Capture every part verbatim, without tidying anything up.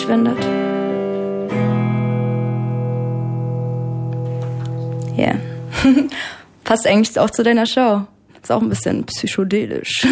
verschwindet. Ja. Yeah. Passt eigentlich auch zu deiner Show. Ist auch ein bisschen psychedelisch.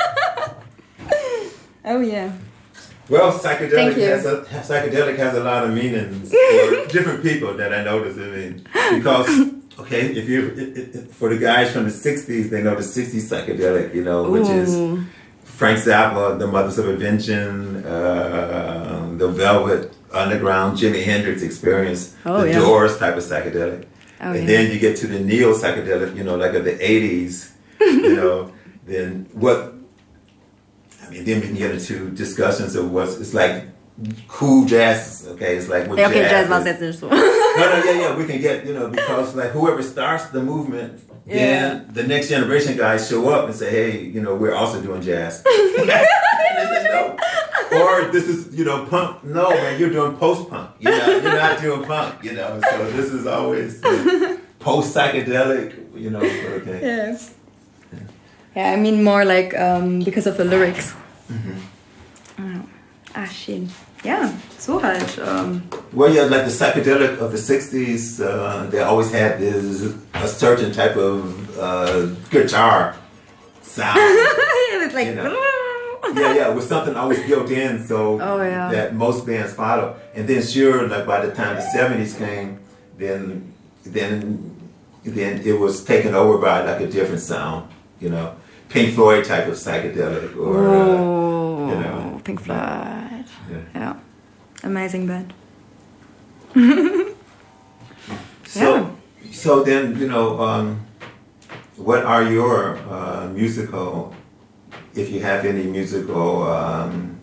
Oh yeah. Well, psychedelic has a psychedelic has a lot of meanings for different people that I notice. I mean, because okay, if you it, it, for the guys from the sixties, they know the sixties psychedelic, you know, which Ooh. is Frank Zappa, the Mothers of Invention, uh, the Velvet Underground, Jimi Hendrix Experience, oh, the yeah. Doors type of psychedelic, oh, and yeah. then you get to the neo psychedelic, you know, like of the eighties, you know, then what? I mean, then we can get into discussions of what's it's like cool jazz. Okay, it's like what yeah, okay, jazz. Jazz was jetzt nicht so. No, no, yeah, yeah. We can get you know because like whoever starts the movement, yeah. then the next generation guys show up and say, hey, you know, we're also doing jazz. And they say, no. Or this is you know punk. No, man, you're doing post punk. You know, you're not doing punk. You know, so this is always uh, post psychedelic. You know, okay. Yes. Yeah, I mean more like um, because of the lyrics. Mm-hmm. Oh. Ah, schön. Yeah, so halt. Um. Well, yeah, like the psychedelic of the sixties, uh, they always had this a certain type of uh, guitar sound. Yeah, it's like. You know? yeah, yeah, with something always built in, so oh, yeah. that most bands follow. And then, sure, like by the time the seventies came, then then then it was taken over by like a different sound, you know. Pink Floyd type of psychedelic, or oh, uh, you know, Pink Floyd. Yeah, yeah. Amazing band. so, yeah. so then you know, um, what are your uh, musical, if you have any musical, um,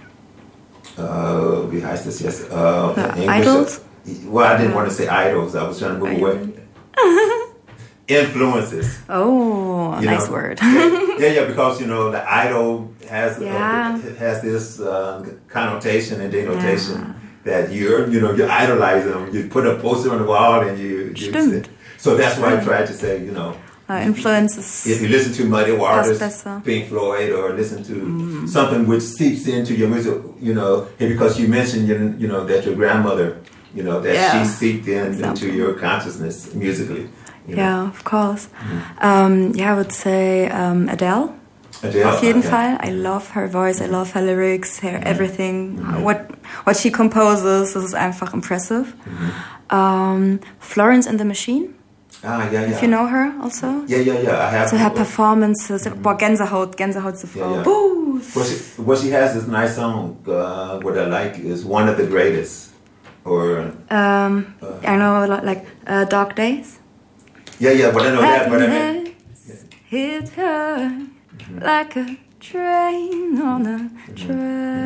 uh, wie heißt das jetzt? Uh, idols? Well, I didn't yeah. want to say idols. I was trying to move away. Influences. Oh, you nice know? word. yeah, yeah, because you know the idol has yeah. uh, has this uh, connotation and denotation yeah. that you're you know you idolize them. You put a poster on the wall and you. you say, so that's why I tried to say you know. Uh, influences. If you listen to Muddy Waters, Pink Floyd, or listen to mm. something which seeps into your music, you know, because you mentioned you, you know that your grandmother, you know, that yeah. she seeped in into your consciousness musically. You know? Yeah, of course. Mm. Um, yeah, I would say um, Adele. Adele. Auf jeden okay. Fall. I love her voice, I love her lyrics, her everything. Mm-hmm. What what she composes, this is einfach impressive. Mm-hmm. Um, Florence and the Machine. Ah, yeah, yeah. If you know her also. Yeah, yeah, yeah. I have. So her performances, mm-hmm. boah, Gänsehaut, Gänsehaut zur Frau. Yeah, yeah. What, she, what she has is nice song. Uh, what I like is One of the Greatest. Or. Um, uh, I know like uh, Dark Days. Yeah, yeah, but I know that, but I mean, yeah. Hit her mm-hmm. like a train on a mm-hmm. track.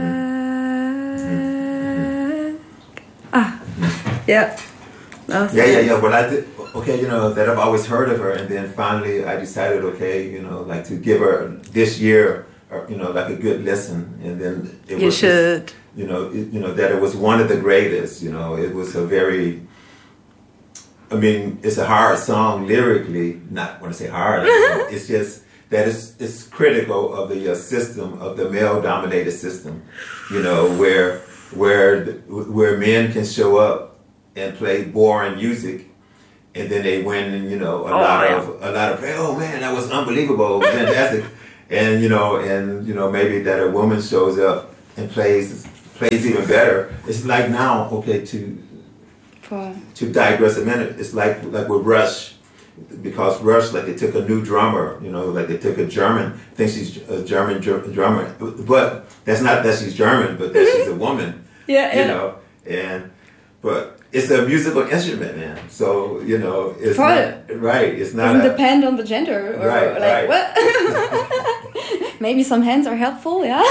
Mm-hmm. Ah, yeah. Yeah, yeah, yeah. Well, I did. Okay, you know that I've always heard of her, and then finally I decided, okay, you know, like to give her this year, or, you know, like a good listen, and then it you was, should. This, you know, it, you know that it was one of the greatest. You know, it was a very. I mean, it's a hard song lyrically. Not want to say hard. It's just that it's it's critical of the uh, system of the male-dominated system. You know, where where where men can show up and play boring music, and then they win. And, you know, a oh, lot yeah. of a lot of oh man, that was unbelievable, fantastic. And you know, and you know, maybe that a woman shows up and plays plays even better. It's like now, okay, to. To digress a minute, it's like like with Rush, because Rush, like they took a new drummer, you know, like they took a German, I think she's a German dr- drummer, but that's not that she's German, but that she's a woman, yeah, you yeah. know, and but it's a musical instrument, man. So you know, it's Voll. not, right. It's not doesn't a, depend on the gender, or right, like right. what? Maybe some hands are helpful, yeah.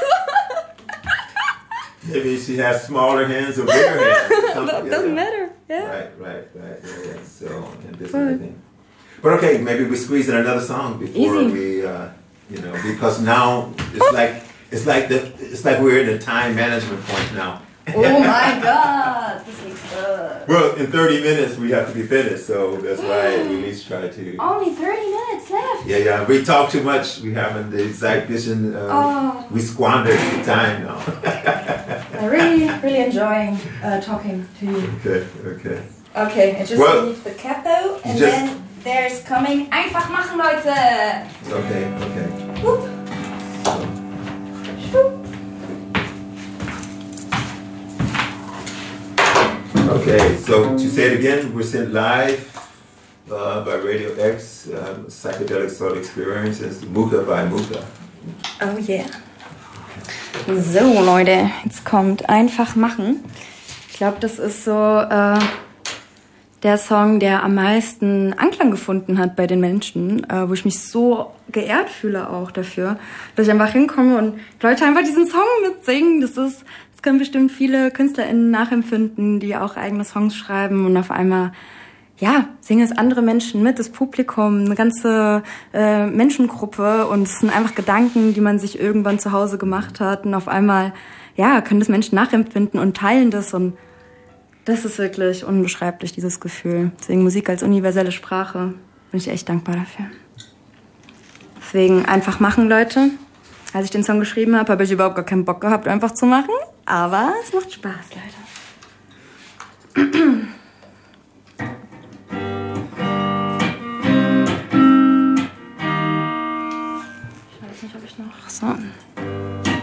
Maybe she has smaller hands or bigger hands. Or that doesn't yeah. matter. Yeah. Right, right, right. Yeah, yeah. So, and this kind of thing. But okay, maybe we squeeze in another song before Easy. we, uh, you know, because now it's like it's like the it's like we're in a time management point now. Oh my God, this looks good. Well, in thirty minutes we have to be finished, so that's why we at least try to. Only thirty minutes left. Yeah, yeah. We talk too much. We haven't the exact vision. Um, oh. We squandered the time now. I'm really, really enjoying uh, talking to you. Okay, okay. Okay, I just well, need the capo, and just, then there's coming. Einfach machen, Leute. Okay, okay. Whoop. Whoop. Okay, so to say it again, we're sent live uh, by Radio X, um, Psychedelic Soul Experiences, Muka by Muka. Oh yeah. So Leute, jetzt kommt Einfach machen. Ich glaube, das ist so äh, der Song, der am meisten Anklang gefunden hat bei den Menschen, äh, wo ich mich so geehrt fühle auch dafür, dass ich einfach hinkomme und Leute einfach diesen Song mitsingen. Das ist können bestimmt viele KünstlerInnen nachempfinden, die auch eigene Songs schreiben und auf einmal, ja, singen es andere Menschen mit, das Publikum, eine ganze äh, Menschengruppe und es sind einfach Gedanken, die man sich irgendwann zu Hause gemacht hat und auf einmal, ja, können das Menschen nachempfinden und teilen das und das ist wirklich unbeschreiblich, dieses Gefühl. Deswegen Musik als universelle Sprache, bin ich echt dankbar dafür. Deswegen einfach machen, Leute. Als ich den Song geschrieben habe, habe ich überhaupt gar keinen Bock gehabt, einfach zu machen. Aber es macht Spaß, Leute. Ich weiß nicht, ob ich noch... So.